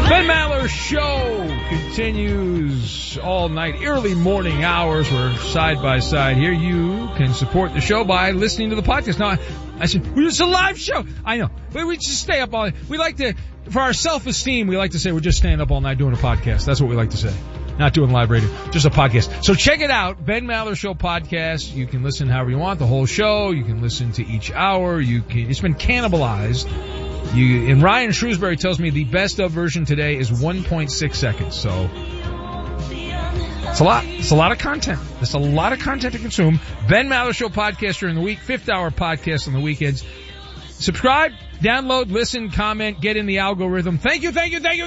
Ben Maller Show continues all night, early morning hours. We're side by side here. You can support the show by listening to the podcast. Now, I said, it's a live show. I know. We just stay up all night. We like to, for our self-esteem, we like to say we're just staying up all night doing a podcast. That's what we like to say. Not doing live radio, just a podcast. So check it out, Ben Maller Show podcast. You can listen however you want, the whole show. You can listen to each hour. It's been cannibalized. And Ryan Shrewsbury tells me the best of version today is 1.6 seconds. So it's a lot. It's a lot of content. It's a lot of content to consume. Ben Maller Show podcast during the week, 5th hour podcast on the weekends. Subscribe, download, listen, comment, get in the algorithm. Thank you.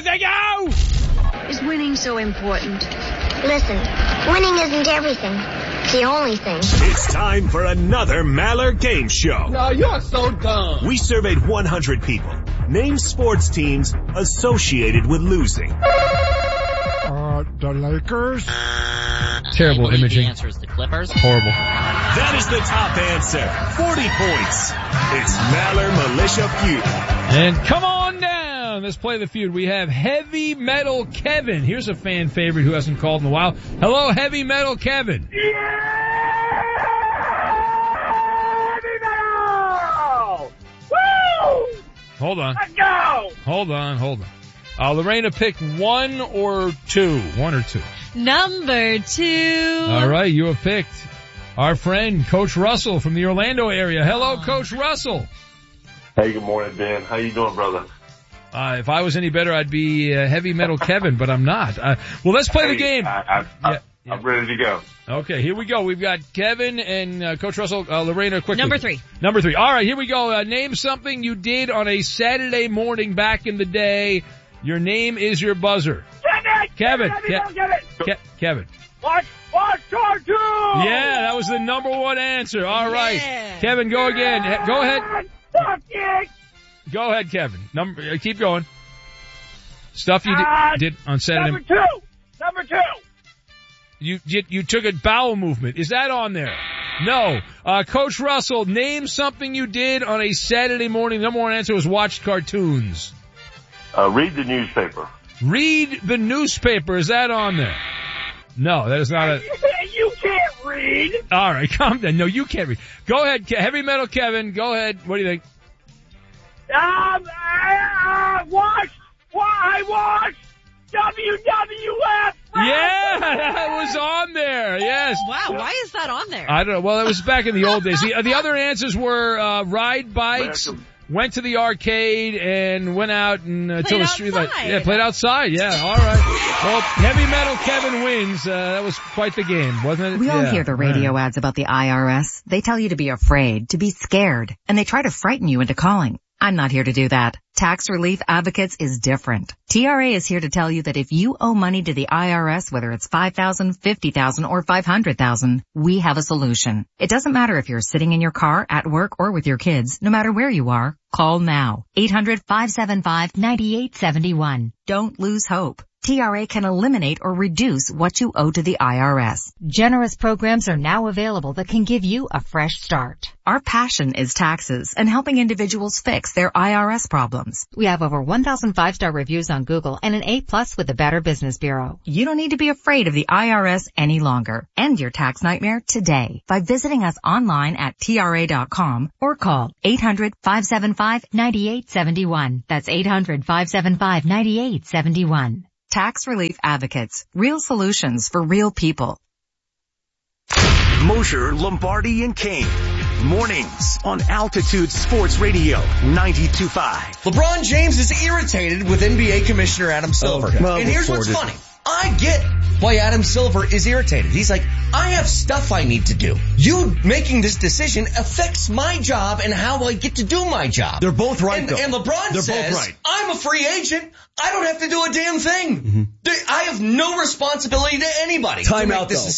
Is winning so important? Listen, winning isn't everything. It's the only thing. It's time for another Maller Game Show. No, you're so dumb. We surveyed 100 people. Name sports teams associated with losing. The Lakers. Terrible imaging. The answer is the Clippers. Horrible. That is the top answer. 40 points. It's Maller Militia Feud. And come on down. Let's play the feud. We have Heavy Metal Kevin. Here's a fan favorite who hasn't called in a while. Hello, Heavy Metal Kevin. Yeah! Heavy metal! Woo! Hold on. Let's go! Hold on. Lorena, pick one or two. Number 2. All right, you have picked our friend, Coach Russell from the Orlando area. Hello, Coach Russell. Hey, good morning, Ben. How you doing, brother? If I was any better, I'd be Heavy Metal Kevin, but I'm not. Well, let's play the game. I'm ready to go. Okay, here we go. We've got Kevin and Coach Russell. Lorena, quickly. Number 3. All right, here we go. Name something you did on a Saturday morning back in the day. Your name is your buzzer. Kevin. Watch cartoons! Yeah, that was the number one answer. All right. Yeah. Kevin, go again. Go ahead. Fuck it! Go ahead, Kevin. Keep going. Stuff you did on Saturday. Number 2. You took a bowel movement. Is that on there? No. Coach Russell, name something you did on a Saturday morning. Number one answer was watch cartoons. Read the newspaper. Read the newspaper. Is that on there? No, that is not You can't read. All right, calm down. No, you can't read. Go ahead, Heavy Metal Kevin. Go ahead. What do you think? I watched WWF. Yeah, that was on there. Yes. Wow, why is that on there? I don't know. Well, it was back in the old days. The other answers were ride bikes, went to the arcade, and went out and until the street light. Yeah, played outside. Yeah, all right. Well, Heavy Metal Kevin wins. That was quite the game, wasn't it? We all hear the radio ads about the IRS. They tell you to be afraid, to be scared, and they try to frighten you into calling. I'm not here to do that. Tax Relief Advocates is different. TRA is here to tell you that if you owe money to the IRS, whether it's $5,000, $50,000, or $500,000, we have a solution. It doesn't matter if you're sitting in your car, at work, or with your kids. No matter where you are, call now. 800-575-9871. Don't lose hope. TRA can eliminate or reduce what you owe to the IRS. Generous programs are now available that can give you a fresh start. Our passion is taxes and helping individuals fix their IRS problems. We have over 1,000 5-star reviews on Google and an A+ with the Better Business Bureau. You don't need to be afraid of the IRS any longer. End your tax nightmare today by visiting us online at TRA.com or call 800-575-9871. That's 800-575-9871. Tax Relief Advocates. Real solutions for real people. Mosher, Lombardi, and Kane. Mornings on Altitude Sports Radio 92.5. LeBron James is irritated with NBA Commissioner Adam Silver. Okay. Well, and here's what's funny. I get why Adam Silver is irritated. He's like, I have stuff I need to do. You making this decision affects my job and how I get to do my job. They're both right, though. And LeBron says, both right. I'm a free agent. I don't have to do a damn thing. Mm-hmm. I have no responsibility to anybody. Time out, though.